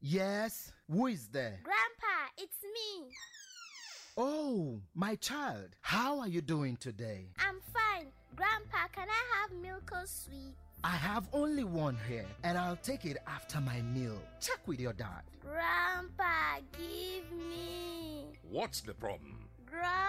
Yes, who is there? Grandpa, it's me. Oh, my child, how are you doing today? I'm fine. Grandpa, can I have milk or sweet? I have only one here, and I'll take it after my meal. Check with your dad. Grandpa, give me. What's the problem? Grandpa.